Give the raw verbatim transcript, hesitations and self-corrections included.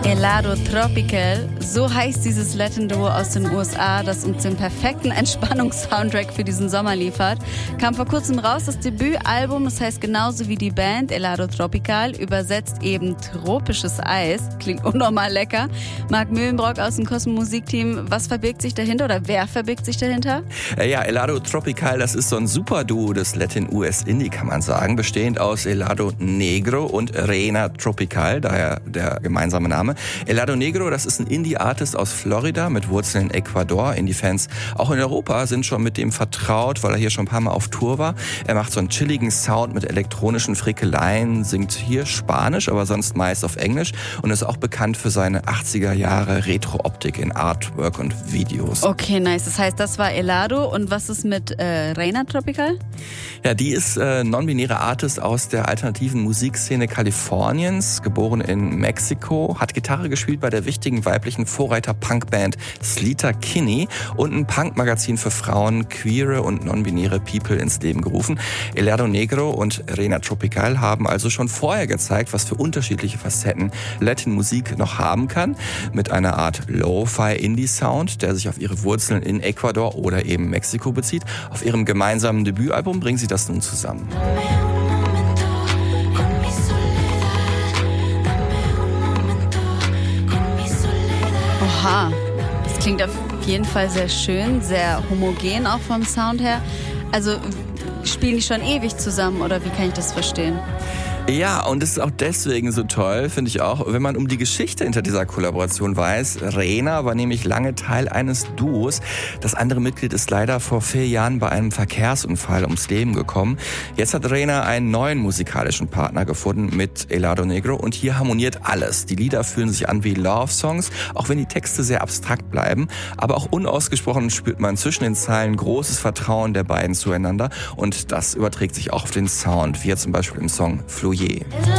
Helado Tropical, so heißt dieses Latin-Duo aus den U S A, das uns den perfekten Entspannungssoundtrack für diesen Sommer liefert. Kam vor kurzem raus, das Debütalbum, das heißt genauso wie die Band, Helado Tropical, übersetzt eben tropisches Eis. Klingt unnormal lecker. Marc Mühlenbrock aus dem Cosmo Musikteam, was verbirgt sich dahinter oder wer verbirgt sich dahinter? Ja, Helado Tropical, das ist so ein Superduo des Latin-U S-Indie, kann man sagen, bestehend aus Helado Negro und Reina Tropical, daher der gemeinsame Name. Helado Negro, das ist ein Indie-Artist aus Florida mit Wurzeln in Ecuador. Indie-Fans auch in Europa sind schon mit dem vertraut, weil er hier schon ein paar Mal auf Tour war. Er macht so einen chilligen Sound mit elektronischen Frickeleien, singt hier Spanisch, aber sonst meist auf Englisch und ist auch bekannt für seine achtziger Jahre Retro-Optik in Artwork und Videos. Okay, nice. Das heißt, das war Helado. Und was ist mit äh, Reina Tropical? Ja, die ist äh, non-binäre Artist aus der alternativen Musikszene Kaliforniens, geboren in Mexiko, hat Gitarre gespielt bei der wichtigen weiblichen Vorreiter-Punkband Sleater Kinney und ein Punkmagazin für Frauen, queere und non-binäre People ins Leben gerufen. Helado Negro und Reina Tropical haben also schon vorher gezeigt, was für unterschiedliche Facetten Latin-Musik noch haben kann, mit einer Art Lo-Fi-Indie-Sound, der sich auf ihre Wurzeln in Ecuador oder eben Mexiko bezieht. Auf ihrem gemeinsamen Debütalbum bringen sie das nun zusammen. Oha, das klingt auf jeden Fall sehr schön, sehr homogen auch vom Sound her. Also spielen die schon ewig zusammen oder wie kann ich das verstehen? Ja, und es ist auch deswegen so toll, finde ich auch, wenn man um die Geschichte hinter dieser Kollaboration weiß. Reina war nämlich lange Teil eines Duos. Das andere Mitglied ist leider vor vier Jahren bei einem Verkehrsunfall ums Leben gekommen. Jetzt hat Reina einen neuen musikalischen Partner gefunden mit Helado Negro und hier harmoniert alles. Die Lieder fühlen sich an wie Love-Songs, auch wenn die Texte sehr abstrakt bleiben. Aber auch unausgesprochen spürt man zwischen den Zeilen großes Vertrauen der beiden zueinander und das überträgt sich auch auf den Sound, wie zum Beispiel im Song Fluye.